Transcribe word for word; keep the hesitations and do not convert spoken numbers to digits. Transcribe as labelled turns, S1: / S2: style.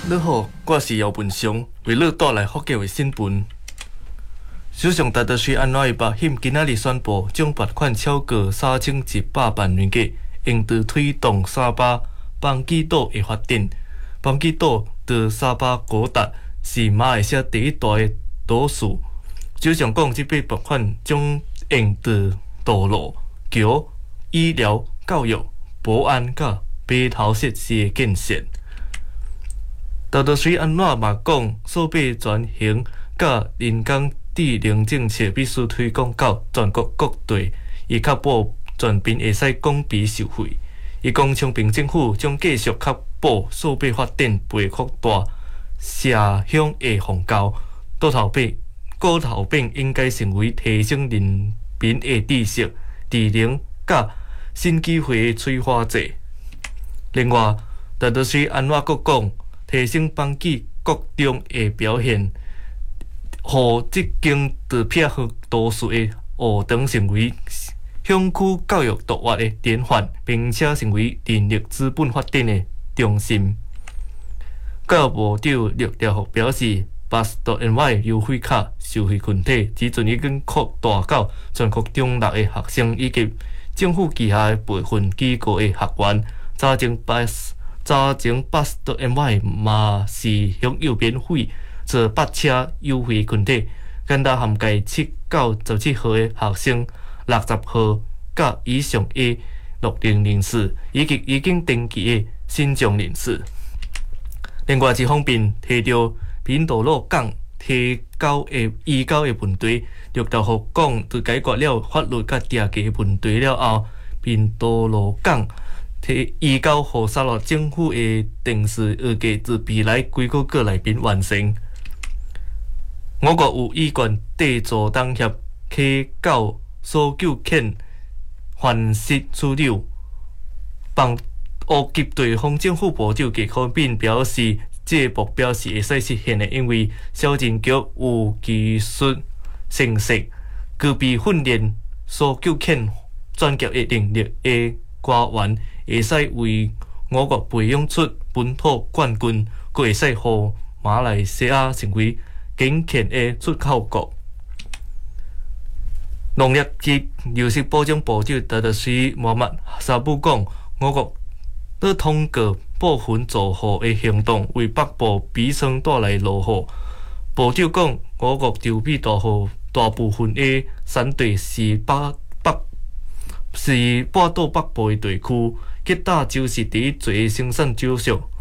S1: 你好，我是姚文雄，为你带来福建的新闻。首相达德水安怎的保险今仔日宣布，将罚款超过三千一百万元价，用于推动沙巴邦基岛的发展。邦基岛在沙巴国达是马来西亚第一大的岛屿。首相讲，这笔罚款将用于道路、桥、医疗、教育、保安甲码头设施的建设。达德水安怎嘛讲，数码转型甲人工智能政策必须推广到全国各地，以确保全民会使公平受惠。伊讲，昌平政府将继续确保数码发展被扩大社乡的phong交，倒头饼高头饼应该成为提升人民的知识、智能甲新机会的催化剂。另外，达德水安怎阁讲，提升邦基各中的表现，互即间特撇和都市的学堂成为乡区教育独活的典范，并且成为人力资本发展的中心。教育部长陆兆福表示，八十度 N Y 优惠卡受惠群体之阵已经扩大到全国中六的学生以及政府旗下的培训机构的学员。早前八早前八十度 N Y 嘛是享有免费坐八车优惠群体，简单涵盖七到十七岁的学生、六十岁甲以上的乐龄人士，以及已经登记的新疆人士。另外一方面，提到平道路港提高的移交的问题，陆兆福讲，在解决了法律甲地价问题了后，平道路港提移交予沙洛政府的定时预计自未来几个月内边完成。我国有意愿地助当协溪到所救遣环失处理。帮乌吉对方政府部长纪科斌表示，这个目标是会使实现的，因为小人局有技术成熟、具备训练、所救遣专业的能力的官员，会使为我国培养出本土冠军，佫会使互马来西亚成为健全的出口国。农业及粮食保障部长达德水莫默沙布讲，我国要通过部分助雨的行动，为北部比村带来落雨。部长讲，我国周边大雨大部分的山地是北北是半岛北部的地区，吉打州是第一最生产少数。